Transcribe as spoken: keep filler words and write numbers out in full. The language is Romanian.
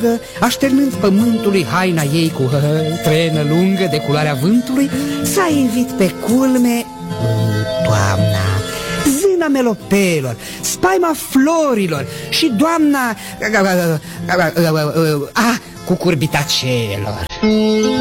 lungă, așternând pământului haina ei cu trenă lungă de culoarea vântului, s-a invit pe culme toamna, zâna melopelor, spaima florilor și doamna a, cu curbitacelor.